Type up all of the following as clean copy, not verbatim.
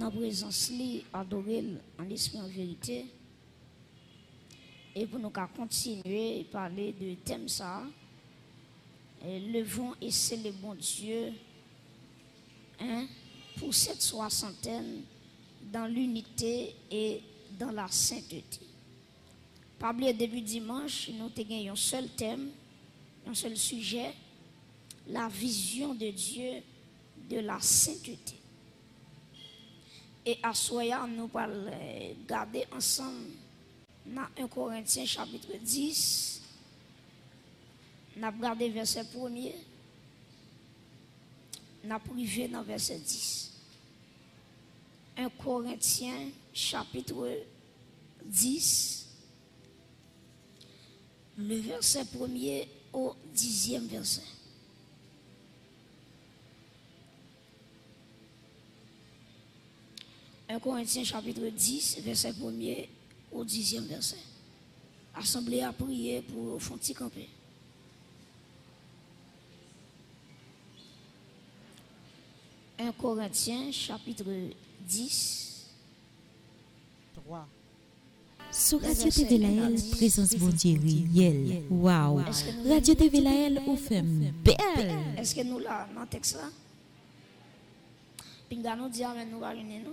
dans présence li adorer en esprit en vérité et pour nous continuer à parler de thème ça levons et célébrons Dieu pour cette soixantaine dans l'unité et dans la sainteté. Pas oublier début dimanche nous avons un seul thème, un seul sujet, la vision de Dieu de la sainteté. Et à soya nous allons garder ensemble dans 1 Corinthiens chapitre 10. Nous allons regarder verset 1er. Nous allons privé dans verset 10. 1 Corinthiens chapitre 10. Le verset 1er au 10e verset. Un Corinthiens chapitre 10, verset 1er au 10e verset. Assemblée à prier pour Fonti camper. Un Corinthiens chapitre 10. 3. Sur Radio TV Laël, présence bon Dieu réel. Waouh. Radio TV Laël ou femme belle. Est-ce que nous là dans le texte là? Pinga nous dit amen nous va nous.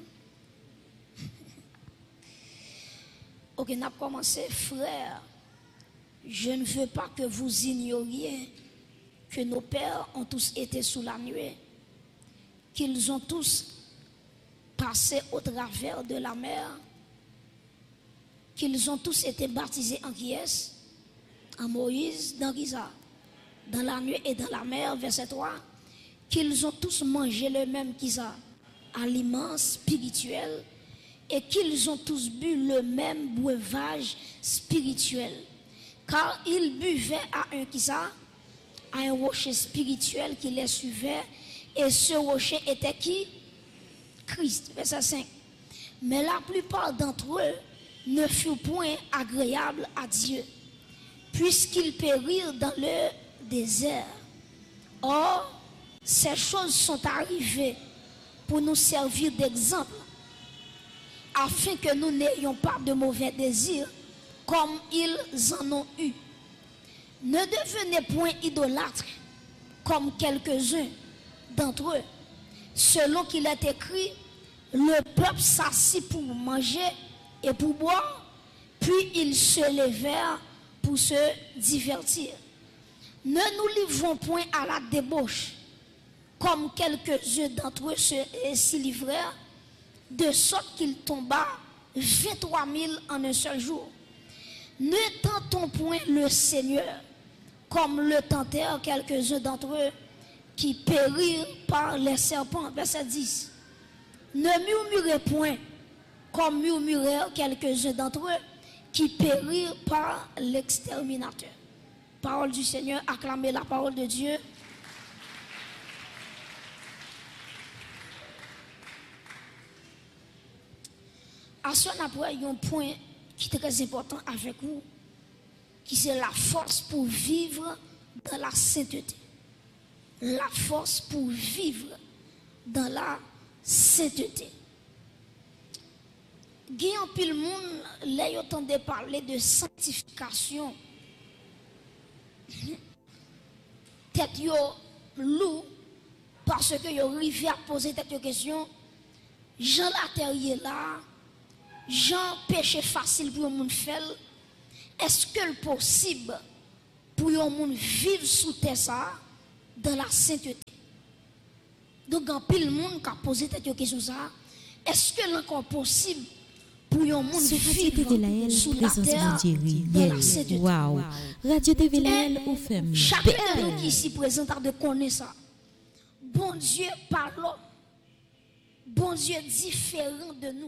Ok, nous avons commencé, frères. Je ne veux pas que vous ignoriez que nos pères ont tous été sous la nuée, qu'ils ont tous passé au travers de la mer, qu'ils ont tous été baptisés en qui est? En Moïse, dans Giza, dans la nuée et dans la mer, verset 3, qu'ils ont tous mangé le même Giza, aliment spirituel, et qu'ils ont tous bu le même breuvage spirituel. Car ils buvaient à un Giza, à un rocher spirituel qui les suivait, et ce rocher était qui? Christ, verset 5. Mais la plupart d'entre eux ne furent point agréables à Dieu, puisqu'ils périrent dans le désert. Or, ces choses sont arrivées pour nous servir d'exemple, afin que nous n'ayons pas de mauvais désirs comme ils en ont eu. Ne devenez point idolâtres comme quelques-uns d'entre eux, selon qu'il est écrit, le peuple s'assit pour manger et pour boire, puis ils se levèrent pour se divertir. Ne nous livrons point à la débauche, comme quelques-uns d'entre eux s'y livrèrent, de sorte qu'il tomba 23 000 en un seul jour. Ne tentons point le Seigneur, comme le tentèrent quelques-uns d'entre eux, qui périrent par les serpents. Verset 10. Ne murmurez point, comme murmurèrent quelques-uns d'entre eux, qui périrent par l'exterminateur. Parole du Seigneur, acclamez la parole de Dieu. À ce moment-là, il y a un point qui est très important avec vous, qui c'est la force pour vivre dans la sainteté. La force pour vivre dans la sainteté. Guillaume pile monde, là il entendait parler de sanctification. Tête yo loup parce que yo arrivé à poser cette question. Jean la terre là, Jean péché facile pour un monde faire. Est-ce que c'est possible pour un monde vivre sous terre ça dans la sainteté? Donc en pile monde qui a posé cette question ça, est-ce que c'est encore possible pour un monde vivre sous la terre dans la sainteté? Wow. Radio TV Laël ou femme. Chacun de nous qui ici présent a de connaître ça. Bon Dieu parle. Bon Dieu différent de nous.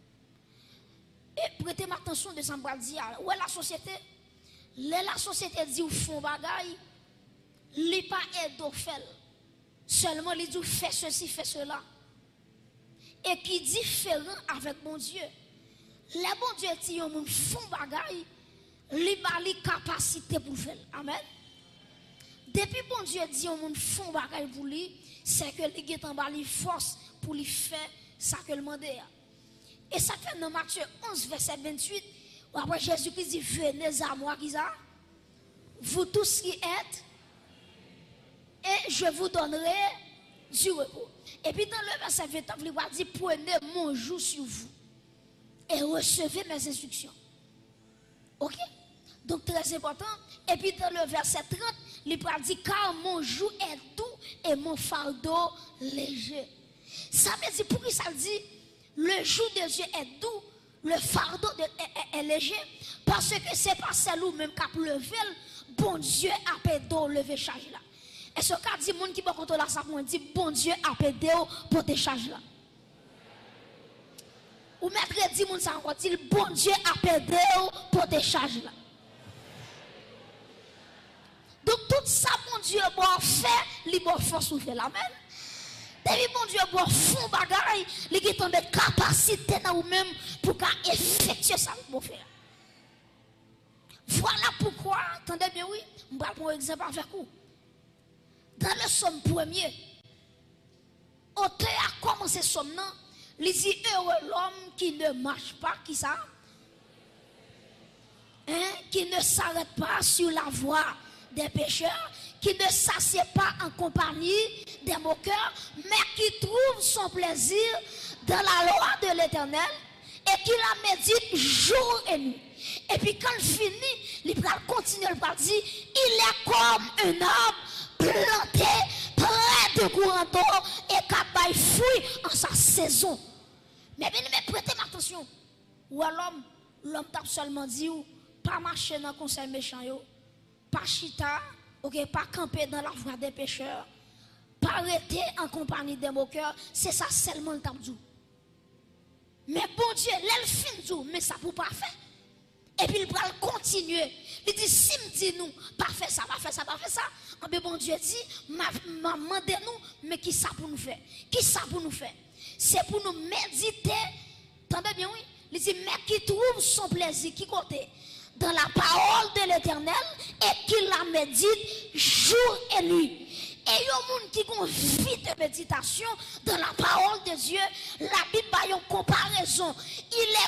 Et prêtez attention de ça me dire. Où est la société? La société dit ou font bagaille, li pas aide au fait. Seulement li dit fait ceci, fait cela. Et qui différent avec mon Dieu. Les bon Dieu dit on font bagaille, li ba li capacité pour faire. Amen. Depuis bon Dieu dit on font bagaille pour lui, c'est que li get en bas li force pour lui faire Ça que le demandait. Et ça fait dans Matthieu 11, verset 28, où après Jésus-Christ dit, venez à moi, qui ça? Vous tous qui êtes, et je vous donnerai du repos. Et puis dans le verset 29, il va dire, prenez mon joug sur vous et recevez mes instructions. Ok? Donc très important. Et puis dans le verset 30, il va dire, car mon joug est doux et mon fardeau léger. Ça veut dire, pour qui ça dit, le joug de Dieu est doux, le fardeau est léger, parce que c'est pas celle même qui a levé, bon Dieu a pédé lever charge là. Et ce cas dit, monde qui va contrôler ça, on dit, bon Dieu a pédé pour te charge là. Ou maître dit, monde ça encore dit, bon Dieu a pédé pour te charge là. Donc tout ça, mon Dieu, bon fait, il bon force ou fait la même. Depuis mon Dieu, bon fond bagaille, il a de capacité dans vous-même pour effectuer ça que vous faites. Voilà pourquoi, attendez bien, oui, je vais prendre un exemple avec vous. Dans le somme premier, auteur a commencé somme, il dit heureux l'homme qui ne marche pas, qui ça? Qui ne s'arrête pas sur la voie des pécheurs, qui ne s'assied pas en compagnie des moqueurs, mais qui trouve son plaisir dans la loi de l'Éternel et qui la médite jour et nuit. Et puis quand il finit, il va continuer, il va dire, il est comme un arbre planté près de courant d'eau et qui fruit en sa saison. Mais bien, prêtez attention. Ou alors, l'homme t'a seulement dit, pas marcher dans le conseil méchant, pas chita, pas camper dans la voie des pécheurs, pas arrêter en compagnie des moqueurs, c'est ça seulement le t'a dit. Mais bon Dieu, l'elfine dit, mais ça pour pas faire. Et puis il va continuer. Il dit, si me dit nous, pas faire ça, pas faire ça, pas faire ça. Mais bon Dieu dit, demandez-nous, mais qui ça pour nous faire? Qui ça pour nous faire? C'est pour nous méditer. Entendez bien, oui? Il dit, mais qui trouve son plaisir, qui côté? Dans la parole de l'Éternel et qui la médite jour et nuit. Et il y a un monde qui a une vie de méditation dans la parole de Dieu. La Bible a une comparaison. Il est